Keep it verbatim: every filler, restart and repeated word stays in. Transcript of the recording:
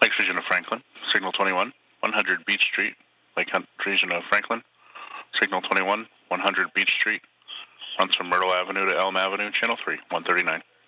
Lakes Region of Franklin, Signal twenty-one, one hundred Beach Street, Lake Hunt Region of Franklin, Signal twenty-one, one hundred Beach Street, runs from Myrtle Avenue to Elm Avenue, Channel three, one thirty-nine.